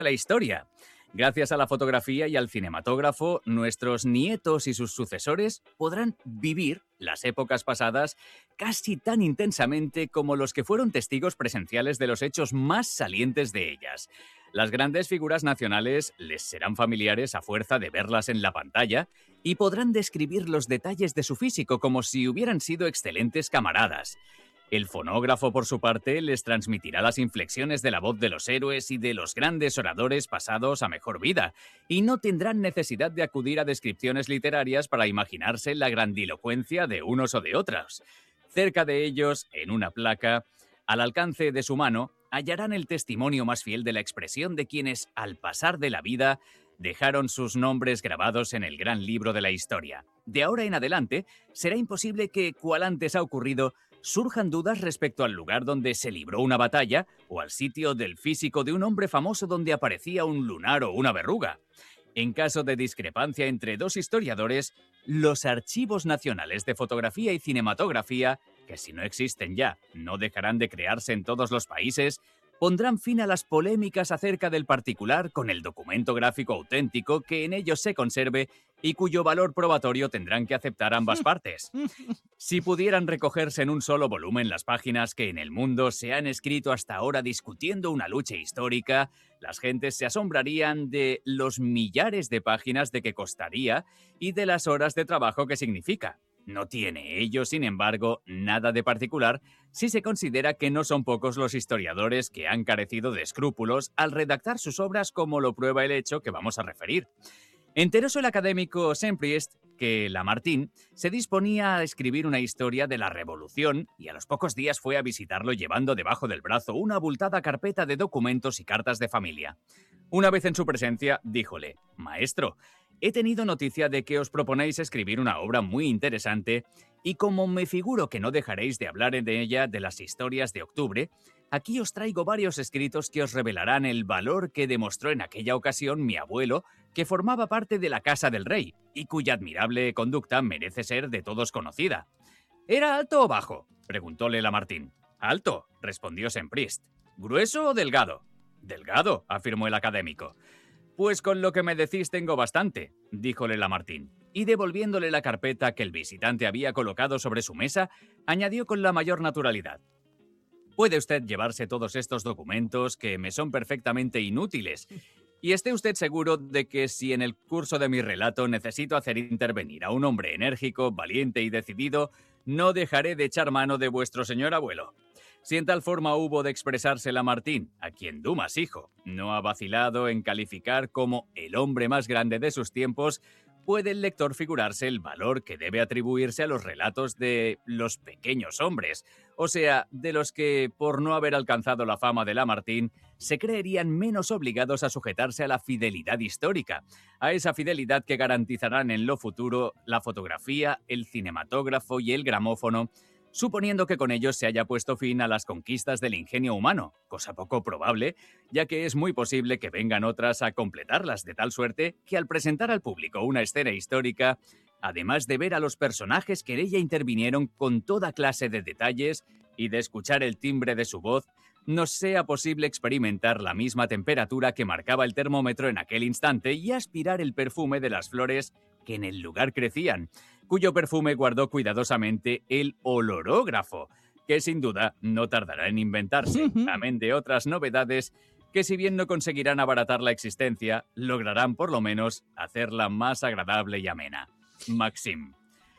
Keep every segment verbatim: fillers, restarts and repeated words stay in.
la historia. Gracias a la fotografía y al cinematógrafo, nuestros nietos y sus sucesores podrán vivir las épocas pasadas casi tan intensamente como los que fueron testigos presenciales de los hechos más salientes de ellas. Las grandes figuras nacionales les serán familiares a fuerza de verlas en la pantalla y podrán describir los detalles de su físico como si hubieran sido excelentes camaradas. El fonógrafo, por su parte, les transmitirá las inflexiones de la voz de los héroes y de los grandes oradores pasados a mejor vida, y no tendrán necesidad de acudir a descripciones literarias para imaginarse la grandilocuencia de unos o de otros. Cerca de ellos, en una placa, al alcance de su mano, hallarán el testimonio más fiel de la expresión de quienes, al pasar de la vida, dejaron sus nombres grabados en el gran libro de la historia. De ahora en adelante, será imposible que, cual antes ha ocurrido, surjan dudas respecto al lugar donde se libró una batalla o al sitio del físico de un hombre famoso donde aparecía un lunar o una verruga. En caso de discrepancia entre dos historiadores, los archivos nacionales de fotografía y cinematografía, que si no existen ya, no dejarán de crearse en todos los países, pondrán fin a las polémicas acerca del particular con el documento gráfico auténtico que en ellos se conserve y cuyo valor probatorio tendrán que aceptar ambas partes. Si pudieran recogerse en un solo volumen las páginas que en el mundo se han escrito hasta ahora discutiendo una lucha histórica, las gentes se asombrarían de los millares de páginas de que costaría y de las horas de trabajo que significa. No tiene ello, sin embargo, nada de particular si se considera que no son pocos los historiadores que han carecido de escrúpulos al redactar sus obras, como lo prueba el hecho que vamos a referir. Enteróse el académico Saint-Priest que Lamartine se disponía a escribir una historia de la Revolución y a los pocos días fue a visitarlo llevando debajo del brazo una abultada carpeta de documentos y cartas de familia. Una vez en su presencia, díjole: «Maestro, he tenido noticia de que os proponéis escribir una obra muy interesante y como me figuro que no dejaréis de hablar en ella de las historias de octubre, aquí os traigo varios escritos que os revelarán el valor que demostró en aquella ocasión mi abuelo, que formaba parte de la casa del rey y cuya admirable conducta merece ser de todos conocida». «¿Era alto o bajo?», preguntóle Lamartine. «Alto», respondió Saint-Priest. «¿Grueso o delgado?». «Delgado», afirmó el académico. «Pues con lo que me decís tengo bastante», díjole Lamartine, y devolviéndole la carpeta que el visitante había colocado sobre su mesa, añadió con la mayor naturalidad: «Puede usted llevarse todos estos documentos que me son perfectamente inútiles, y esté usted seguro de que si en el curso de mi relato necesito hacer intervenir a un hombre enérgico, valiente y decidido, no dejaré de echar mano de vuestro señor abuelo». Si en tal forma hubo de expresarse Lamartine, a quien Dumas hijo no ha vacilado en calificar como el hombre más grande de sus tiempos, puede el lector figurarse el valor que debe atribuirse a los relatos de los pequeños hombres, o sea, de los que, por no haber alcanzado la fama de Lamartine, se creerían menos obligados a sujetarse a la fidelidad histórica, a esa fidelidad que garantizarán en lo futuro la fotografía, el cinematógrafo y el gramófono, suponiendo que con ellos se haya puesto fin a las conquistas del ingenio humano, cosa poco probable, ya que es muy posible que vengan otras a completarlas, de tal suerte que al presentar al público una escena histórica, además de ver a los personajes que en ella intervinieron con toda clase de detalles y de escuchar el timbre de su voz, nos sea posible experimentar la misma temperatura que marcaba el termómetro en aquel instante y aspirar el perfume de las flores que en el lugar crecían, cuyo perfume guardó cuidadosamente el olorógrafo, que sin duda no tardará en inventarse, amén de otras novedades que, si bien no conseguirán abaratar la existencia, lograrán por lo menos hacerla más agradable y amena. Maxim.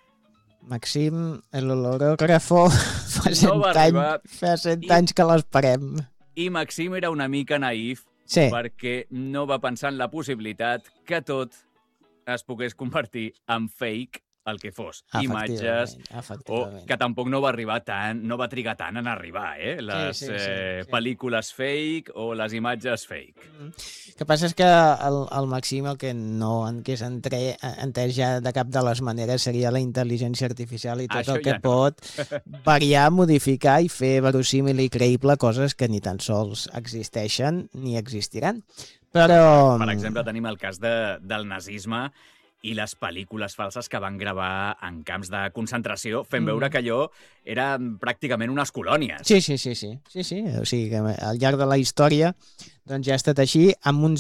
Maxim, l'olorògrafo, fa cent, No va any, arribar fa cent i- anys que l'esperem. I Maxim era una mica naïf Sí. perquè no va pensar en la possibilitat que tot es pogués convertir en fake, el que fos, imatges, Efectivament, o efectivament. que tampoc no va arribar tant, no va trigar tant en arribar, eh? Les sí, sí, eh, sí. pel·lícules fake o les imatges fake. Mm. El que passa és que el, el Maxim el que no hagués entre, entès ja de cap de les maneres seria la intel·ligència artificial i tot Això el que ja no. pot variar, modificar i fer verossímil i creïble coses que ni tan sols existeixen ni existiran. Però... Per exemple, tenim el cas de, del nazisme i les pel·lícules falses que van gravar en camps de concentració, fent veure que allò eren pràcticament unes colònies. Sí, sí, sí, sí, sí, sí. O sigui que al llarg de la història doncs ja ha estat així, amb uns